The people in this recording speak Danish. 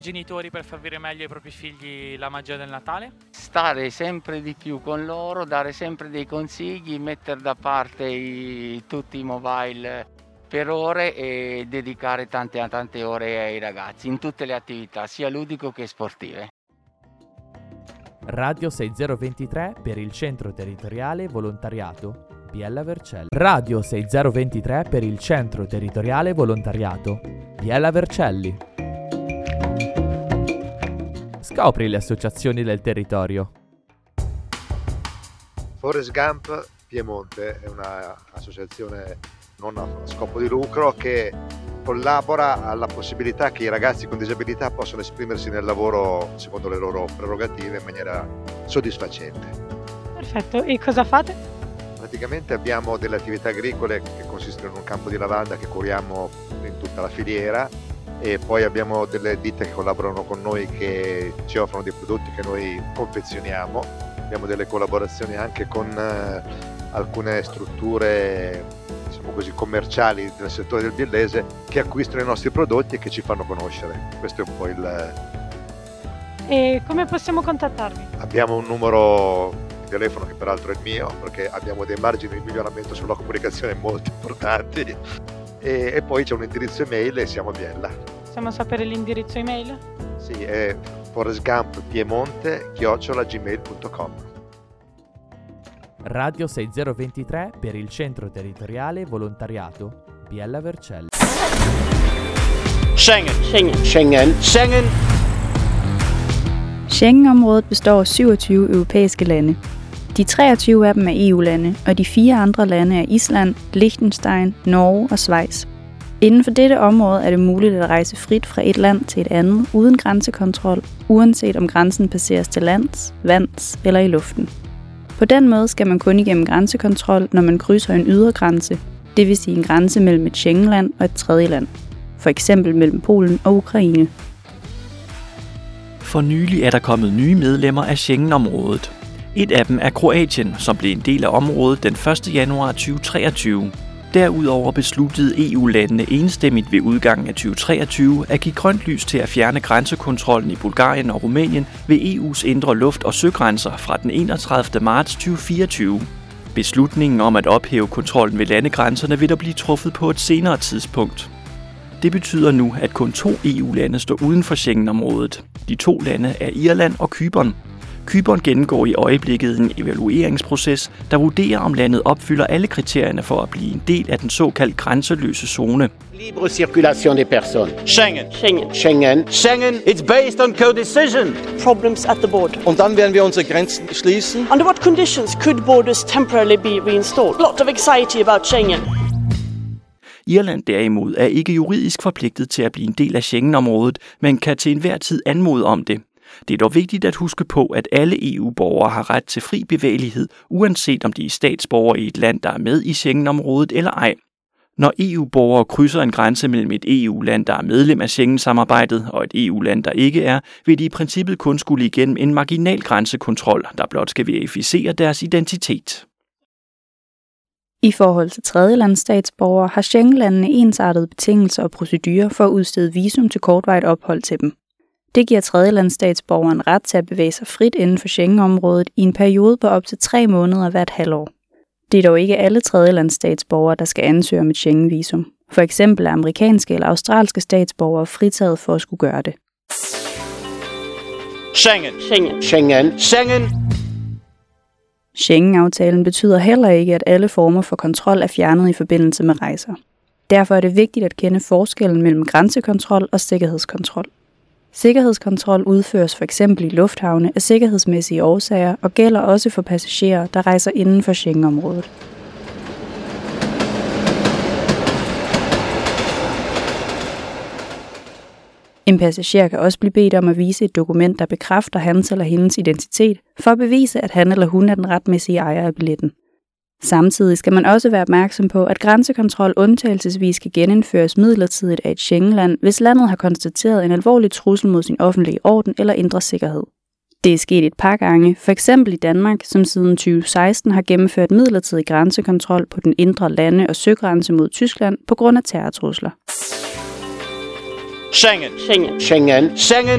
Genitori per far vivere meglio ai propri figli la magia del Natale? Stare sempre di più con loro, dare sempre dei consigli, mettere da parte tutti i mobile per ore e dedicare tante ore ai ragazzi in tutte le attività, sia ludico che sportive. Radio 6023 per il Centro Territoriale Volontariato Biella Vercelli. Radio 6023 per il Centro Territoriale Volontariato Biella Vercelli. Scopri le associazioni del territorio. Forrest Gump Piemonte è un'associazione non a scopo di lucro che collabora alla possibilità che i ragazzi con disabilità possano esprimersi nel lavoro secondo le loro prerogative in maniera soddisfacente. Perfetto, e cosa fate? Praticamente abbiamo delle attività agricole che consistono in un campo di lavanda che curiamo in tutta la filiera e poi abbiamo delle ditte che collaborano con noi che ci offrono dei prodotti che noi confezioniamo. Abbiamo delle collaborazioni anche con alcune strutture, diciamo così, commerciali del settore del biellese che acquistano i nostri prodotti e che ci fanno conoscere. Questo è un po' il... E come possiamo contattarvi? Abbiamo un numero di telefono che peraltro è il mio, perché abbiamo dei margini di miglioramento sulla comunicazione molto importanti. E poi c'è un indirizzo email e siamo a Biella. Possiamo sapere l'indirizzo email? Sì, è forrestgumppiemonte@gmail.com. Radio 6023 per il Centro Territoriale Volontariato Biella Vercelli. Schengen-området består af 27 europæiske lande. De 23 af dem er EU-lande, og de 4 andre lande er Island, Liechtenstein, Norge og Schweiz. Inden for dette område er det muligt at rejse frit fra et land til et andet uden grænsekontrol, uanset om grænsen passeres til lands, vands eller i luften. På den måde skal man kun igennem grænsekontrol, når man krydser en ydergrænse, det vil sige en grænse mellem et Schengenland og et tredje land, for eksempel mellem Polen og Ukraine. For nylig er der kommet nye medlemmer af Schengen-området. Et af dem er Kroatien, som blev en del af området den 1. januar 2023. Derudover besluttede EU-landene enstemmigt ved udgangen af 2023 at give grønt lys til at fjerne grænsekontrollen i Bulgarien og Rumænien ved EU's indre luft- og søgrænser fra den 31. marts 2024. Beslutningen om at ophæve kontrollen ved landegrænserne vil der blive truffet på et senere tidspunkt. Det betyder nu, at kun 2 EU-lande står uden for Schengen-området. De 2 lande er Irland og Cypern. Cypern gennemgår i øjeblikket en evalueringsproces, der vurderer, om landet opfylder alle kriterierne for at blive en del af den såkaldt grænseløse zone. Libre circulation des personnes. Schengen. It's based on co-decision. Problems at the border. Und dann werden wir unsere Grenzen schließen. Under what conditions could borders temporarily be reinstalled? A lot of anxiety about Schengen. Irland derimod er ikke juridisk forpligtet til at blive en del af Schengen-området, men kan til enhver tid anmode om det. Det er dog vigtigt at huske på, at alle EU-borgere har ret til fri bevægelighed, uanset om de er statsborgere i et land, der er med i Schengen-området eller ej. Når EU-borgere krydser en grænse mellem et EU-land, der er medlem af Schengen-samarbejdet, og et EU-land, der ikke er, vil de i princippet kun skulle igennem en marginal grænsekontrol, der blot skal verificere deres identitet. I forhold til tredjelandsstatsborgere har Schengen-landene ensartede betingelser og procedurer for at udstede visum til kortvarigt ophold til dem. Det giver tredjelandsstatsborgeren ret til at bevæge sig frit inden for Schengen-området i en periode på op til 3 måneder hvert halvår. Det er dog ikke alle tredjelandsstatsborgere, der skal ansøge om et Schengen-visum. For eksempel er amerikanske eller australske statsborgere fritaget for at skulle gøre det. Schengen-aftalen betyder heller ikke, at alle former for kontrol er fjernet i forbindelse med rejser. Derfor er det vigtigt at kende forskellen mellem grænsekontrol og sikkerhedskontrol. Sikkerhedskontrol udføres for eksempel i lufthavne af sikkerhedsmæssige årsager og gælder også for passagerer, der rejser inden for Schengen-området. En passager kan også blive bedt om at vise et dokument, der bekræfter hans eller hendes identitet, for at bevise, at han eller hun er den retmæssige ejer af billetten. Samtidig skal man også være opmærksom på, at grænsekontrol undtagelsesvis kan genindføres midlertidigt af et Schengenland, hvis landet har konstateret en alvorlig trussel mod sin offentlige orden eller indre sikkerhed. Det er sket et par gange, f.eks. i Danmark, som siden 2016 har gennemført midlertidig grænsekontrol på den indre lande- og søgrænse mod Tyskland på grund af terrortrusler. Schengen. Schengen. Schengen. Schengen